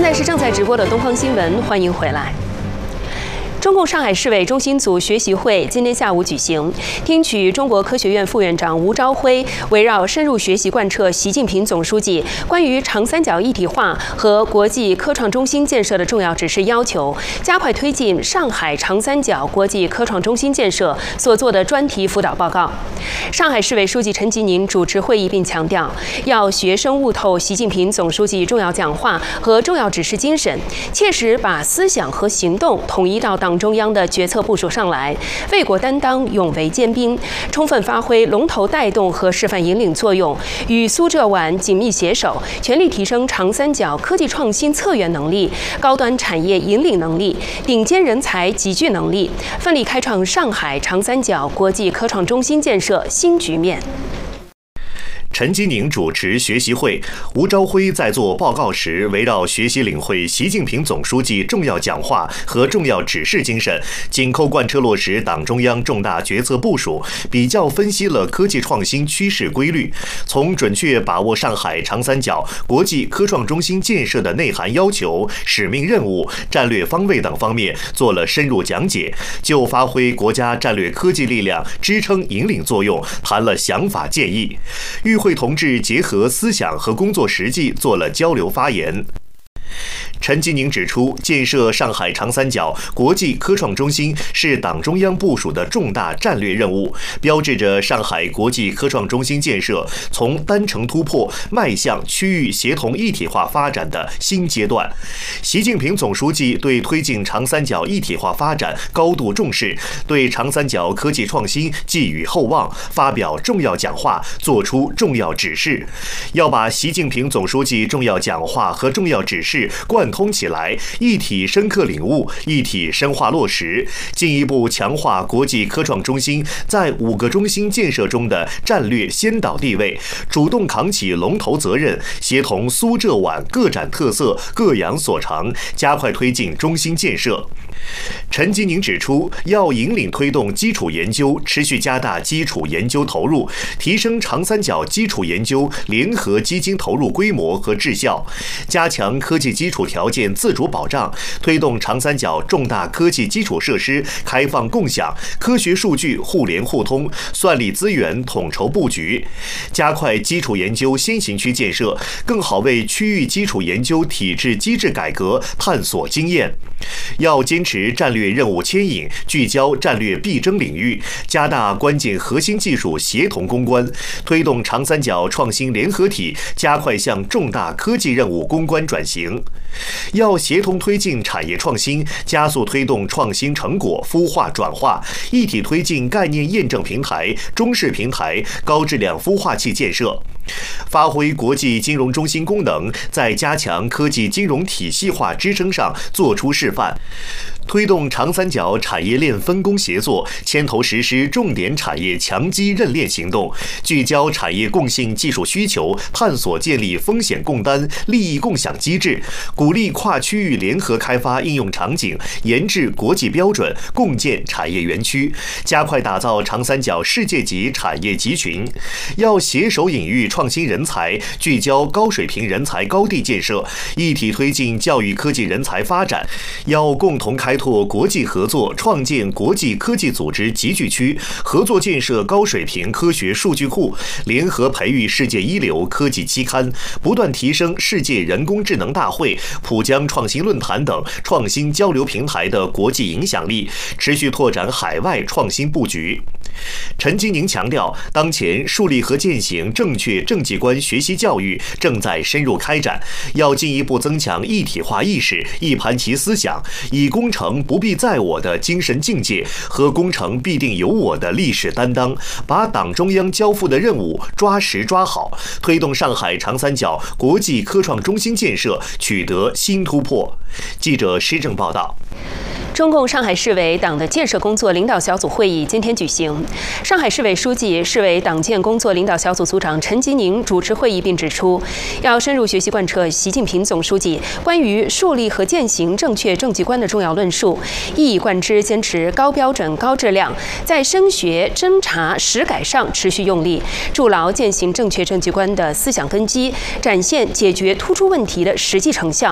现在是正在直播的东方新闻，欢迎回来。中共上海市委中心组学习会今天下午举行，听取中国科学院副院长吴朝晖围绕深入学习贯彻习近平总书记关于长三角一体化和国际科创中心建设的重要指示要求，加快推进上海长三角国际科创中心建设所做的专题辅导报告。上海市委书记陈吉宁主持会议并强调，要学生悟透习近平总书记重要讲话和重要指示精神，切实把思想和行动统一到党中央的决策部署上来，为国担当，勇为坚兵，充分发挥龙头带动和示范引领作用，与苏浙皖紧密携手，全力提升长三角科技创新策源能力、高端产业引领能力、顶尖人才集聚能力，奋力开创上海长三角国际科创中心建设新局面。 陈吉宁主持学习会，吴朝晖在做报告时，围绕学习领会习近平总书记重要讲话和重要指示精神，紧扣贯彻落实党中央重大决策部署，比较分析了科技创新趋势规律，从准确把握上海长三角国际科创中心建设的内涵要求、使命任务、战略方位等方面做了深入讲解，就发挥国家战略科技力量支撑引领作用谈了想法建议。与会同志结合思想和工作实际做了交流发言。陈吉宁指出，建设上海长三角国际科创中心是党中央部署的重大战略任务，标志着上海国际科创中心建设从单程突破迈向区域协同一体化发展的新阶段。习近平总书记对推进长三角一体化发展高度重视，对长三角科技创新寄予厚望，发表重要讲话，作出重要指示，要把习近平总书记重要讲话和重要指示贯通起来，一体深刻领悟，一体深化落实，进一步强化国际科创中心在5个中心建设中的战略先导地位，主动扛起龙头责任，协同苏浙皖各展特色，各扬所长，加快推进中心建设。陈吉宁指出，要引领推动基础研究，持续加大基础研究投入，提升长三角基础研究联合基金投入规模和质效，加强科技基础条件自主保障，推动长三角重大科技基础设施开放共享，科学数据互联互通，算力资源统筹布局，加快基础研究先行区建设，更好为区域基础研究体制机制改革探索经验。要坚持战略任务牵引，聚焦战略必争领域，加大关键核心技术协同攻关，推动长三角创新联合体加快向重大科技任务攻关转型。要协同推进产业创新，加速推动创新成果孵化转化，一体推进概念验证平台、中式平台、高质量孵化器建设。发挥国际金融中心功能，在加强科技金融体系化支撑上做出示范，推动长三角产业链分工协作，牵头实施重点产业强基认链行动，聚焦产业共性技术需求，探索建立风险共担、利益共享机制，鼓励跨区域联合开发应用场景，研制国际标准，共建产业园区，加快打造长三角世界级产业集群。要携手引育创新人才，聚焦高水平人才高地建设，一体推进教育科技人才发展。要共同开拓国际合作，创建国际科技组织集聚区，合作建设高水平科学数据库，联合培育世界一流科技期刊，不断提升世界人工智能大会、浦江创新论坛等创新交流平台的国际影响力，持续拓展海外创新布局。陈吉宁强调，当前树立和践行正确政绩观学习教育正在深入开展，要进一步增强一体化意识、一盘棋思想，以工程不必在我的精神境界和工程必定有我的历史担当，把党中央交付的任务抓实抓好，推动上海长三角国际科创中心建设取得新突破。记者施正报道。 中共上海市委党的建设工作领导小组会议今天举行，上海市委书记、市委党建工作领导小组组长陈吉宁主持会议并指出，要深入学习贯彻习近平总书记关于树立和践行正确政绩观的重要论述，一以贯之坚持高标准、高质量，在深学、侦查、实改上持续用力，筑牢践行正确政绩观的思想根基，展现解决突出问题的实际成效。